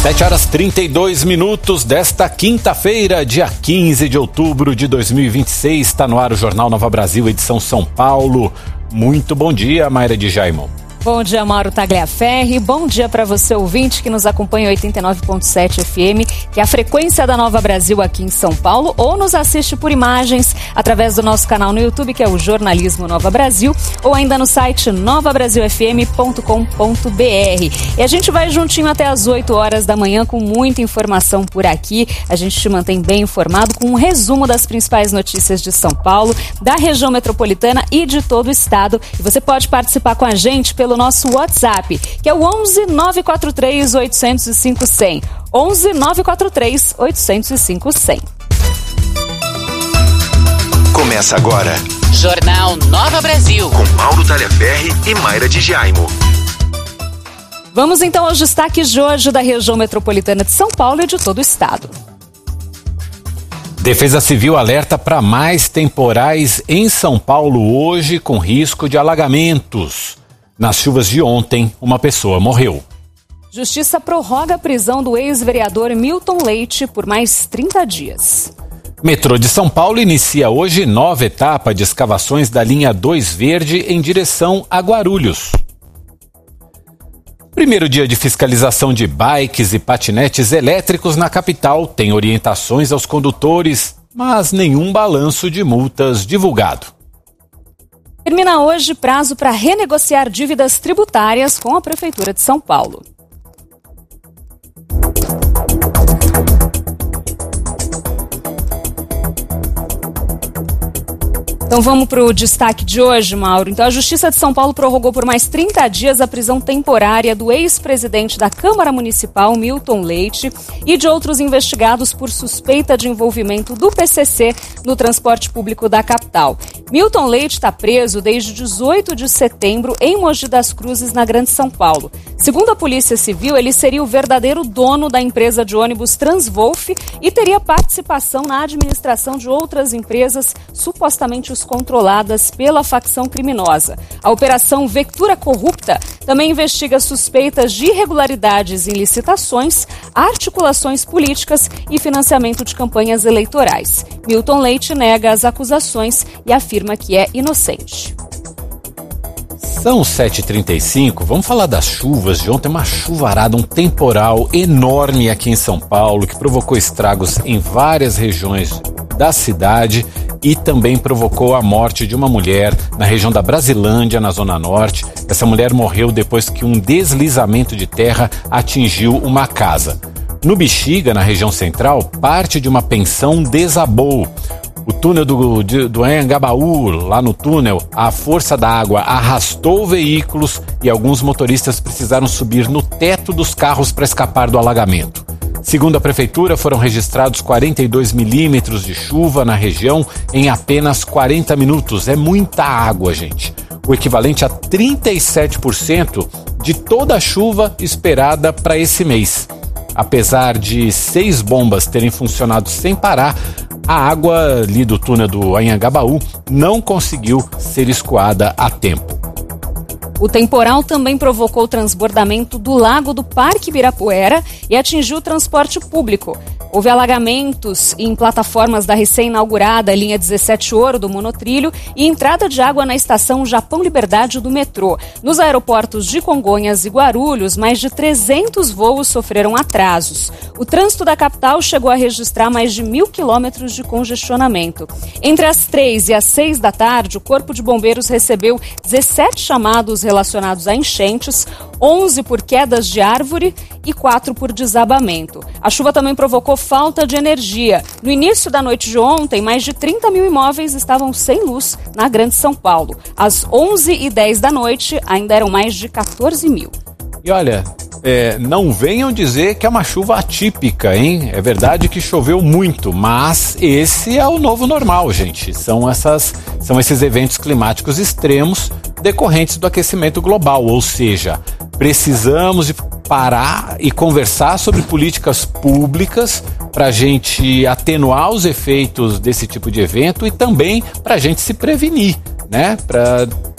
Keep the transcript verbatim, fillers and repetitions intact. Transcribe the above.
sete horas e trinta e dois minutos desta quinta-feira, dia quinze de outubro de dois mil e vinte e seis. Está no ar o Jornal Nova Brasil, edição São Paulo. Muito bom dia, Mayra de Jaimon. Bom dia, Mauro Tagliaferri. Bom dia para você, ouvinte, que nos acompanha em oitenta e nove ponto sete F M, que é a frequência da Nova Brasil aqui em São Paulo, ou nos assiste por imagens através do nosso canal no YouTube, que é o Jornalismo Nova Brasil, ou ainda no site nova brasil f m ponto com ponto b r. E a gente vai juntinho até as oito horas da manhã com muita informação por aqui. A gente te mantém bem informado com um resumo das principais notícias de São Paulo, da região metropolitana e de todo o estado. E você pode participar com a gente pelo nosso WhatsApp, que é o onze nove quatro três oito zero cinco zero zero. onze nove quatro três oito zero cinco zero zero. Começa agora Jornal Nova Brasil, com Mauro Tagliaferri e Mayra de Jaimon. Vamos então aos destaques de hoje da região metropolitana de São Paulo e de todo o estado. Defesa Civil alerta para mais temporais em São Paulo hoje, com risco de alagamentos. Nas chuvas de ontem, uma pessoa morreu. Justiça prorroga a prisão do ex-vereador Milton Leite por mais trinta dias. Metrô de São Paulo inicia hoje nova etapa de escavações da linha dois Verde em direção a Guarulhos. Primeiro dia de fiscalização de bikes e patinetes elétricos na capital tem orientações aos condutores, mas nenhum balanço de multas divulgado. Termina hoje prazo para renegociar dívidas tributárias com a Prefeitura de São Paulo. Então vamos para o destaque de hoje, Mauro. Então a Justiça de São Paulo prorrogou por mais trinta dias a prisão temporária do ex-presidente da Câmara Municipal, Milton Leite, e de outros investigados por suspeita de envolvimento do P C C no transporte público da capital. Milton Leite está preso desde dezoito de setembro em Mogi das Cruzes, na Grande São Paulo. Segundo a Polícia Civil, ele seria o verdadeiro dono da empresa de ônibus Transvolf e teria participação na administração de outras empresas supostamente controladas pela facção criminosa. A Operação Vectura Corrupta também investiga suspeitas de irregularidades em licitações, articulações políticas e financiamento de campanhas eleitorais. Milton Leite nega as acusações e afirma que é inocente. São sete e trinta e cinco, vamos falar das chuvas de ontem, uma chuvarada, um temporal enorme aqui em São Paulo que provocou estragos em várias regiões da cidade e também provocou a morte de uma mulher na região da Brasilândia, na Zona Norte. Essa mulher morreu depois que um deslizamento de terra atingiu uma casa. No Bexiga, na região central, parte de uma pensão desabou. O túnel do, do, do Anhangabaú, lá no túnel, a força da água arrastou veículos e alguns motoristas precisaram subir no teto dos carros para escapar do alagamento. Segundo a Prefeitura, foram registrados quarenta e dois milímetros de chuva na região em apenas quarenta minutos. É muita água, gente. O equivalente a trinta e sete por cento de toda a chuva esperada para esse mês. Apesar de seis bombas terem funcionado sem parar, a água ali do túnel do Anhangabaú não conseguiu ser escoada a tempo. O temporal também provocou o transbordamento do lago do Parque Ibirapuera e atingiu o transporte público. Houve alagamentos em plataformas da recém-inaugurada linha dezessete Ouro do monotrilho e entrada de água na estação Japão Liberdade do metrô. Nos aeroportos de Congonhas e Guarulhos, mais de trezentos voos sofreram atrasos. O trânsito da capital chegou a registrar mais de mil quilômetros de congestionamento. Entre as três e as seis da tarde, o Corpo de Bombeiros recebeu dezessete chamados relacionados a enchentes, onze por quedas de árvore e quatro por desabamento. A chuva também provocou falta de energia. No início da noite de ontem, mais de trinta mil imóveis estavam sem luz na Grande São Paulo. Às onze e dez da noite, ainda eram mais de quatorze mil. E olha, é, não venham dizer que é uma chuva atípica, hein? É verdade que choveu muito, mas esse é o novo normal, gente. São, essas, são esses eventos climáticos extremos decorrentes do aquecimento global, ou seja, precisamos de parar e conversar sobre políticas públicas para a gente atenuar os efeitos desse tipo de evento e também para a gente se prevenir, né? Para